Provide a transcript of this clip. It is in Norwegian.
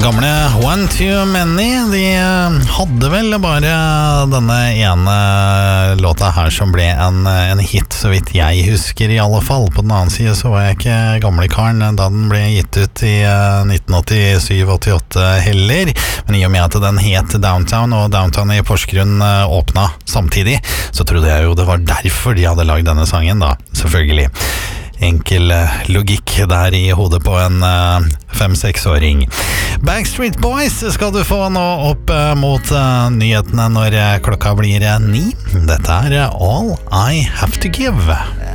Gamle One Too Many, de hadde vel bare denne ene låta her som ble en hit, så vidt jeg husker i alle fall. På den annen side så var jeg ikke gamle karen da den ble gitt ut i 1987-88 heller, men i og med at den het Downtown, og Downtown i Porsgrunn åpna samtidig, så trodde jeg jo det var derfor de hadde lagd denne sangen da, selvfølgelig. Enkel logikk der i hodet på en 5-6-åring. Backstreet Boys skal du få nå opp mot nyhetene når klokka blir 9. Dette er All I Have To Give.